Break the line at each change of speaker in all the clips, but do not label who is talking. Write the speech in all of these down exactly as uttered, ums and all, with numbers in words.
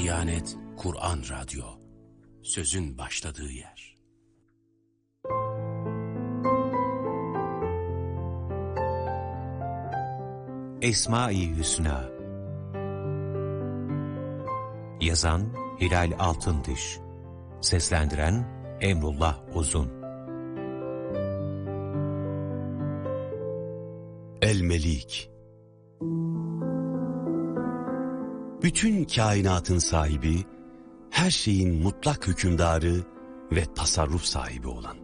Diyanet Kur'an Radyo, sözün başladığı yer.
Esma-i Hüsna. Yazan Hilal Altındiş, seslendiren Emrullah Uzun.
El-Melik. Bütün kainatın sahibi, her şeyin mutlak hükümdarı ve tasarruf sahibi olan.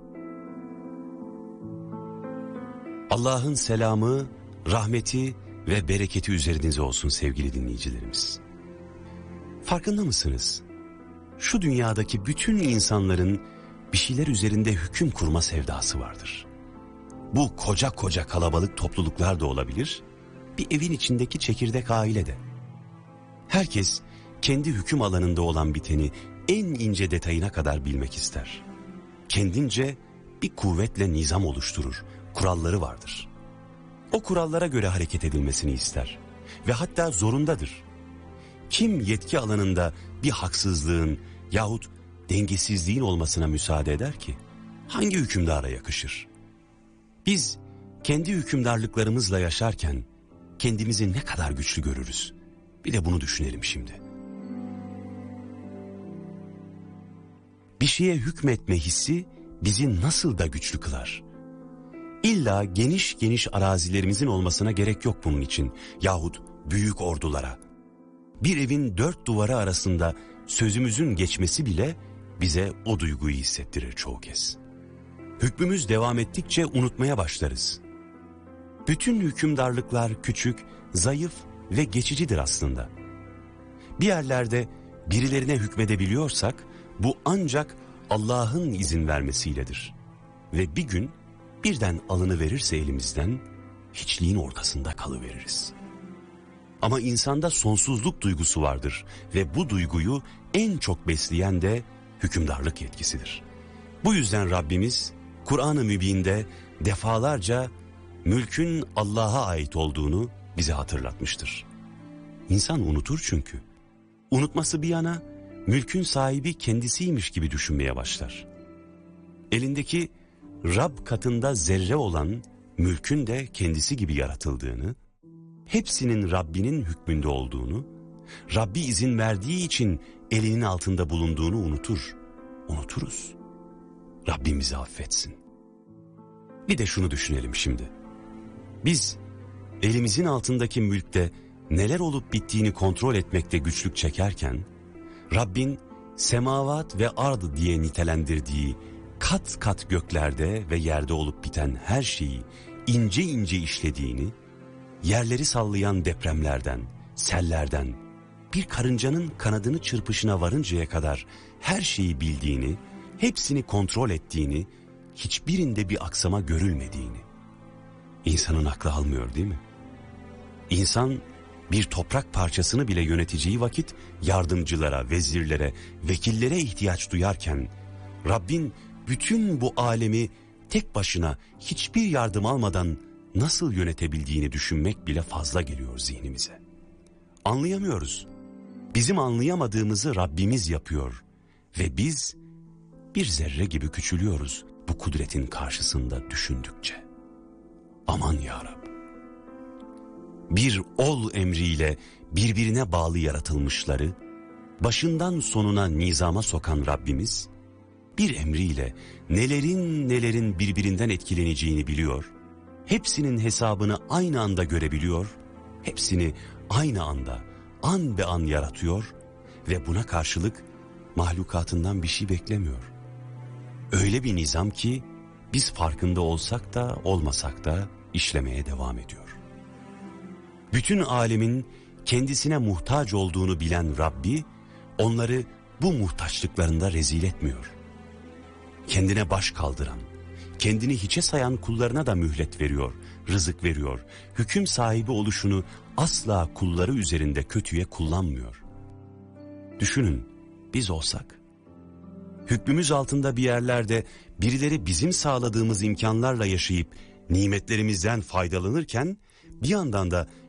Allah'ın selamı, rahmeti ve bereketi üzerinize olsun sevgili dinleyicilerimiz. Farkında mısınız? Şu dünyadaki bütün insanların bir şeyler üzerinde hüküm kurma sevdası vardır. Bu koca koca kalabalık topluluklar da olabilir, bir evin içindeki çekirdek aile de. Herkes kendi hüküm alanında olan biteni en ince detayına kadar bilmek ister. Kendince bir kuvvetle nizam oluşturur, kuralları vardır. O kurallara göre hareket edilmesini ister ve hatta zorundadır. Kim yetki alanında bir haksızlığın yahut dengesizliğin olmasına müsaade eder ki? Hangi hükümdara yakışır? Biz kendi hükümdarlıklarımızla yaşarken kendimizi ne kadar güçlü görürüz? Bir de bunu düşünelim şimdi. Bir şeye hükmetme hissi bizi nasıl da güçlü kılar? İlla geniş geniş arazilerimizin olmasına gerek yok bunun için yahut büyük ordulara. Bir evin dört duvarı arasında sözümüzün geçmesi bile bize o duyguyu hissettirir çoğu kez. Hükmümüz devam ettikçe unutmaya başlarız. Bütün hükümdarlıklar küçük, zayıf ve geçicidir aslında. Bir yerlerde birilerine hükmedebiliyorsak bu ancak Allah'ın izin vermesiyledir. Ve bir gün birden alınıverirse elimizden hiçliğin ortasında kalıveririz. Ama insanda sonsuzluk duygusu vardır ve bu duyguyu en çok besleyen de hükümdarlık yetkisidir. Bu yüzden Rabbimiz Kur'an-ı Mübin'de defalarca mülkün Allah'a ait olduğunu bize hatırlatmıştır. İnsan unutur çünkü. Unutması bir yana mülkün sahibi kendisiymiş gibi düşünmeye başlar. Elindeki Rab katında zerre olan mülkün de kendisi gibi yaratıldığını, hepsinin Rabbinin hükmünde olduğunu, Rabbi izin verdiği için elinin altında bulunduğunu unutur. Unuturuz. Rabbim bizi affetsin. Bir de şunu düşünelim şimdi. Biz elimizin altındaki mülkte neler olup bittiğini kontrol etmekte güçlük çekerken, Rabbin semavat ve ard diye nitelendirdiği kat kat göklerde ve yerde olup biten her şeyi ince ince işlediğini, yerleri sallayan depremlerden, sellerden, bir karıncanın kanadını çırpışına varıncaya kadar her şeyi bildiğini, hepsini kontrol ettiğini, hiçbirinde bir aksama görülmediğini. İnsanın aklı almıyor değil mi? İnsan bir toprak parçasını bile yöneteceği vakit yardımcılara, vezirlere, vekillere ihtiyaç duyarken, Rabbin bütün bu alemi tek başına hiçbir yardım almadan nasıl yönetebildiğini düşünmek bile fazla geliyor zihnimize. Anlayamıyoruz. Bizim anlayamadığımızı Rabbimiz yapıyor ve biz bir zerre gibi küçülüyoruz bu kudretin karşısında düşündükçe. Aman ya Rab. Bir ol emriyle birbirine bağlı yaratılmışları, başından sonuna nizama sokan Rabbimiz, bir emriyle nelerin nelerin birbirinden etkileneceğini biliyor, hepsinin hesabını aynı anda görebiliyor, hepsini aynı anda, an be an yaratıyor ve buna karşılık mahlukatından bir şey beklemiyor. Öyle bir nizam ki biz farkında olsak da olmasak da işlemeye devam ediyor. Bütün alemin kendisine muhtaç olduğunu bilen Rabbi, onları bu muhtaçlıklarında rezil etmiyor. Kendine baş kaldıran, kendini hiçe sayan kullarına da mühlet veriyor, rızık veriyor. Hüküm sahibi oluşunu asla kulları üzerinde kötüye kullanmıyor. Düşünün, biz olsak, hükmümüz altında bir yerlerde birileri bizim sağladığımız imkanlarla yaşayıp nimetlerimizden faydalanırken, bir yandan da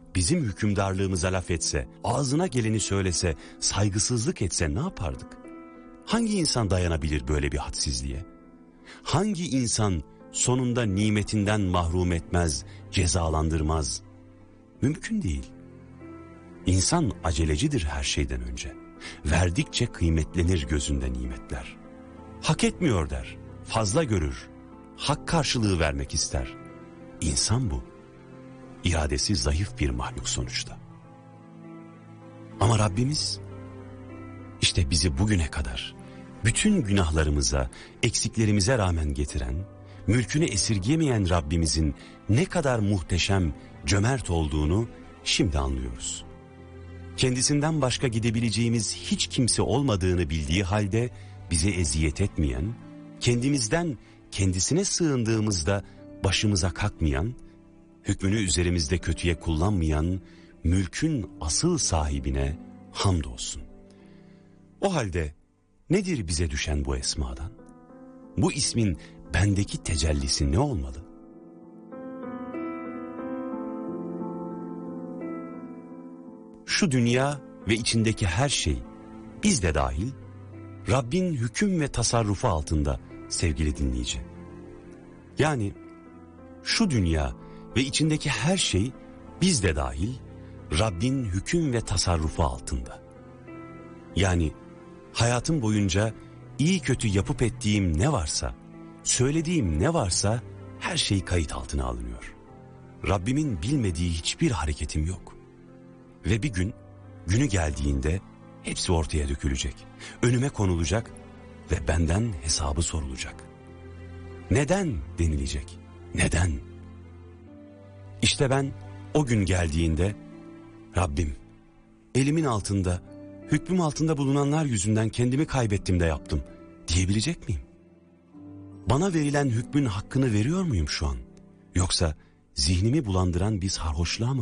bizim hükümdarlığımıza laf etse, ağzına geleni söylese, saygısızlık etse ne yapardık? Hangi insan dayanabilir böyle bir hadsizliğe? Hangi insan sonunda nimetinden mahrum etmez, cezalandırmaz? Mümkün değil. İnsan acelecidir her şeyden önce. Verdikçe kıymetlenir gözünde nimetler. Hak etmiyor der, fazla görür. Hak karşılığı vermek ister. İnsan bu. İradesi zayıf bir mahluk sonuçta. Ama Rabbimiz işte bizi bugüne kadar bütün günahlarımıza, eksiklerimize rağmen getiren, mülkünü esirgeyemeyen Rabbimizin ne kadar muhteşem, cömert olduğunu şimdi anlıyoruz. Kendisinden başka gidebileceğimiz hiç kimse olmadığını bildiği halde bize eziyet etmeyen, kendimizden kendisine sığındığımızda başımıza kalkmayan, hükmünü üzerimizde kötüye kullanmayan mülkün asıl sahibine hamdolsun. O halde nedir bize düşen bu esmadan? Bu ismin bendeki tecellisi ne olmalı? Şu dünya ve içindeki her şey, biz de dahil, Rabbin hüküm ve tasarrufu altında sevgili dinleyici. Yani şu dünya ve içindeki her şey, biz de dahil, Rabbin hüküm ve tasarrufu altında. Yani hayatım boyunca iyi kötü yapıp ettiğim ne varsa, söylediğim ne varsa her şey kayıt altına alınıyor. Rabbimin bilmediği hiçbir hareketim yok. Ve bir gün, günü geldiğinde hepsi ortaya dökülecek, önüme konulacak ve benden hesabı sorulacak. Neden denilecek? Neden? İşte ben o gün geldiğinde Rabbim, elimin altında, hükmüm altında bulunanlar yüzünden kendimi kaybettim de yaptım diyebilecek miyim? Bana verilen hükmün hakkını veriyor muyum şu an? Yoksa zihnimi bulandıran bir sarhoşluğa mı